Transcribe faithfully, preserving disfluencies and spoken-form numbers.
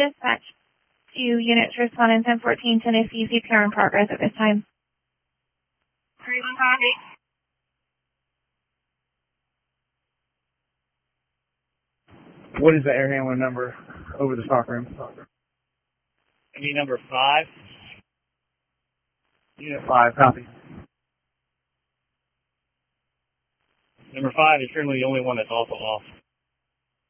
dispatch to units responding ten fourteen Tennessee, C P R in progress at this time. three one copy. What is the air handler number over the stock room? Maybe number five. Unit five, copy. Number five is currently the only one that's also off.